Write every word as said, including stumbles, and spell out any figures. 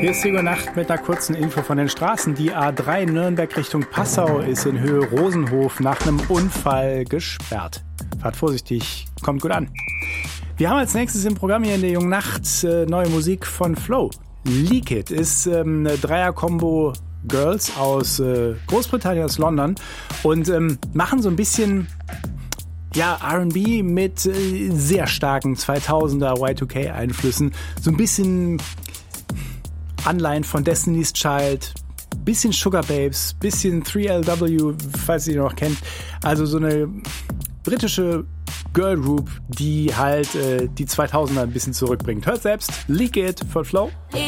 Hier ist die Nacht mit einer kurzen Info von den Straßen. Die A drei Nürnberg Richtung Passau ist in Höhe Rosenhof nach einem Unfall gesperrt. Fahrt vorsichtig, kommt gut an. Wir haben als nächstes im Programm hier in der jungen Nacht äh, neue Musik von Flow. Leak It ist ähm, eine Dreier-Kombo Girls aus äh, Großbritannien, aus London und ähm, machen so ein bisschen ja, R and B mit äh, sehr starken zweitausender Y zwei K Einflüssen. So ein bisschen Anleihen von Destiny's Child, bisschen Sugar Babes, bisschen three L W, falls ihr die noch kennt. Also so eine britische Girl Group, die halt äh, die zweitausender ein bisschen zurückbringt. Hört selbst Leak It von Flow.